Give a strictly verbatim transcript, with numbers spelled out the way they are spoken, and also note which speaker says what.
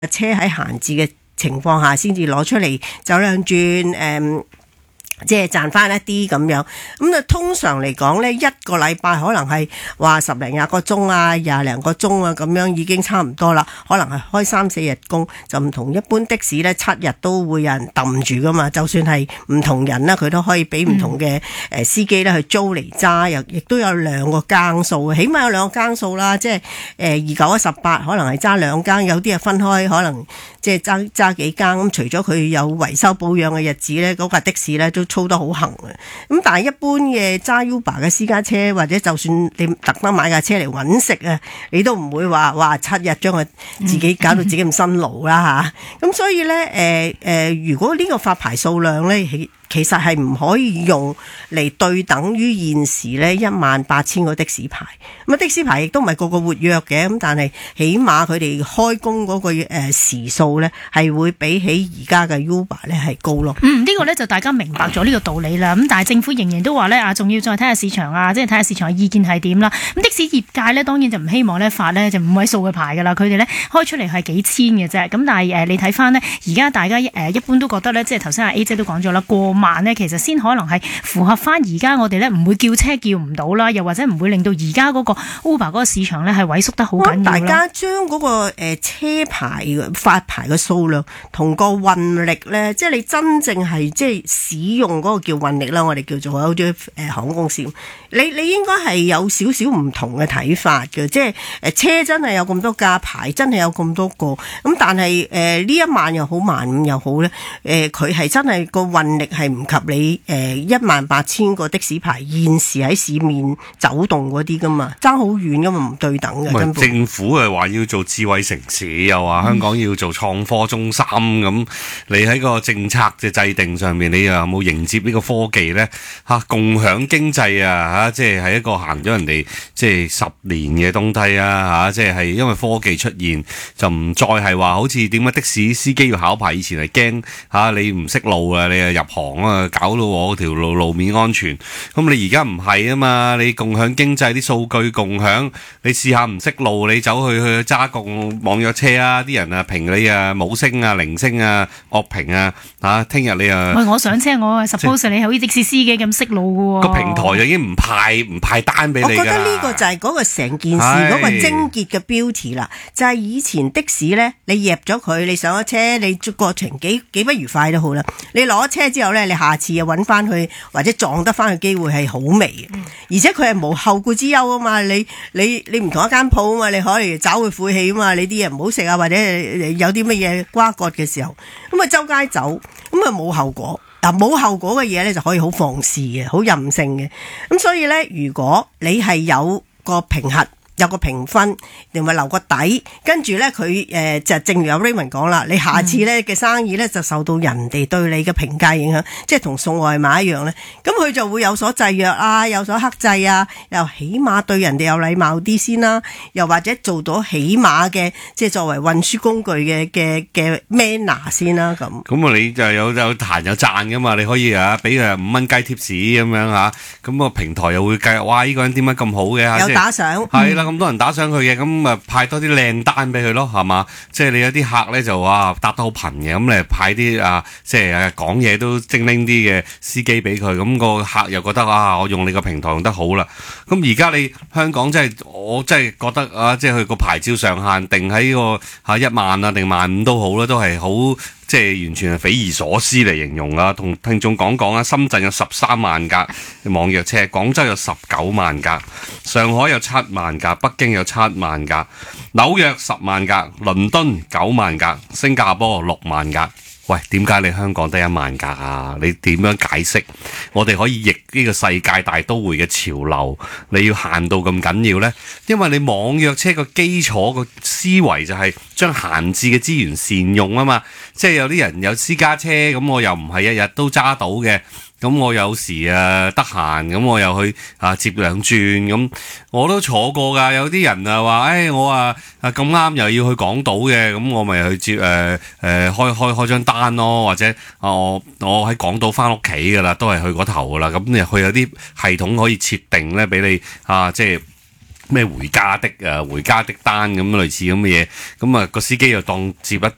Speaker 1: 車喺閒置嘅情況下，先至攞出嚟走兩轉，誒、嗯。即係賺翻一啲咁樣，咁啊通常嚟講呢，一個禮拜可能係話十零廿個鐘啊，廿零個鐘啊，咁樣已經差唔多啦。可能係開三四日工，就唔同一般的士呢，七日都會有人揼住噶嘛。就算係唔同人啦，佢都可以俾唔同嘅誒司機咧去租嚟揸，又亦都有兩個更數，起碼有兩個更數啦。即係誒二九一十八，可能係揸兩更，有啲係分開，可能即係揸揸幾更。咁除咗佢有維修保養嘅日子呢，嗰架的士呢都操得好行嘅，咁但係一般嘅揸 Uber 嘅私家車，或者就算你特登買架車嚟揾食啊，你都唔會話哇七日將佢自己搞到自己咁辛勞啦吓。咁、啊、所以呢，誒、呃、誒、呃，如果呢個發牌數量呢，其實係唔可以用嚟對等於現時呢一萬八千個的士牌。咁啊的士牌亦都唔係個個活躍嘅，咁但係起碼佢哋開工嗰個誒時數呢，係會比起而家嘅 Uber 呢係高咯。
Speaker 2: 嗯，呢、這個呢就大家明白咗呢個道理啦。咁但係政府仍然都話呢，啊，仲要再睇下市場啊，即係睇下市場嘅意見係點啦。咁的士業界呢，當然就唔希望呢發呢就五位數嘅牌噶啦，佢哋呢開出嚟係幾千嘅啫。咁但係誒你睇翻呢，而家大家誒一般都覺得呢，即係頭先阿 A 姐都講咗啦，過萬呢其實先可能係符合翻而家我哋呢唔會叫車叫唔到啦，又或者唔會令到而家嗰個 Uber 嗰個市場呢係萎縮得好緊要。大
Speaker 1: 家將嗰個誒車牌發牌嘅數量同個運力呢，即係你真正係即係使用嗰個叫運力啦，我哋叫做好似誒航空公司，你你應該係有少少唔同嘅睇法嘅，即係誒車真係有咁多架牌，真係有咁多個，咁但係誒呢一萬又好，萬五又好咧，誒佢係真係個運力係唔及你誒一萬八千個的士牌現時喺市面走動嗰啲噶嘛，爭好遠噶嘛，唔對等嘅。根本
Speaker 3: 政府誒話要做智慧城市，又話香港要做創科中心咁、嗯，你喺個政策嘅制定上面，你又有冇迎接呢個科技咧？嚇、啊，共享經濟啊嚇，即係係一個行咗人哋即係十年嘅東西啊嚇，即係係因為科技出現，就唔再係話好似點解的士司機要考牌，以前係驚嚇你唔識路啊，你啊入行啊，搞到我條路路面安全。咁你而家唔係啊嘛，你共享經濟啲數據共享，你試下唔識路，你走去去揸共網約車啊，啲人啊評你啊冇星啊零星啊惡評啊嚇，聽日你啊
Speaker 2: 喂，我上車我 suppose 你好似的士司機咁識路嘅喎，
Speaker 3: 個平台就已經唔派唔派單俾你㗎。
Speaker 1: 我覺得呢個就係嗰個成件事嗰個症結嘅標題啦，就係、是、以前的士咧，你入咗佢，你上咗車，你過程幾幾不愉快都好啦，你攞咗車之後咧，你下次又揾翻去或者撞得翻嘅機會係好微嘅、嗯，而且佢係無後顧之憂啊嘛，你你你唔同一間鋪啊嘛，你可以找佢晦氣啊嘛，你啲嘢唔好食啊，或者有啲乜嘢瓜葛嘅時候，咁啊周街走，咁啊冇後果。嗱，冇後果嘅嘢咧就可以好放肆嘅，好任性嘅。咁所以咧，如果你係有個評核，有個評分，定係留個底，跟住咧佢誒就正如阿 Raymond 講啦，你下次咧嘅生意咧就受到人哋對你嘅評價影響，即係同送外賣一樣咧，咁佢就會有所制約啊，有所克制啊，又起碼對人哋有禮貌啲先啦，又或者做到起碼嘅即係作為運輸工具嘅嘅嘅 manner 先啦咁。咁
Speaker 3: 啊，你就有有彈有讚噶嘛，你可以啊俾誒五蚊雞貼士咁樣嚇，咁個平台又會計，哇！呢個人點解咁好嘅？
Speaker 1: 有打賞，
Speaker 3: 係啦。咁多人打上去嘅，咁咪派多啲靚單俾佢咯，係嘛？即係你有啲客咧就哇搭得好頻嘅，咁你派啲啊，即係講嘢都精靈啲嘅司機俾佢，咁個客又覺得啊，我用你個平台用得好啦。咁而家你香港真係，我真係覺得啊，即係佢個牌照上限定喺個嚇一萬啊定萬五都好啦，都係好。即係完全係匪夷所思嚟形容啊！同聽眾講講啊，深圳有十三萬架網約車，廣州有十九萬架，上海有七萬架，北京有七萬架，紐約十萬架，倫敦九萬架，新加坡六萬架。喂，點解你香港得一萬架啊？你點樣解釋？我哋可以逆呢個世界大都會嘅潮流，你要限到咁緊要呢？因為你網約車個基礎個思維就係將閒置嘅資源善用啊嘛，即係有啲人有私家車，咁我又唔係日日都揸到嘅。咁我有時啊得閒，咁我又去啊接兩轉，咁我都坐過㗎。有啲人啊話，誒、哎、我啊啊咁啱又要去港島嘅，咁我咪去接誒誒、呃呃、開開開張單咯，或者啊我我喺港島翻屋企㗎啦，都係去嗰頭㗎啦。咁佢有啲系統可以設定咧，俾你啊即係。咩回家的啊，回家的單咁類似咁嘅嘢，咁啊個司機又當接一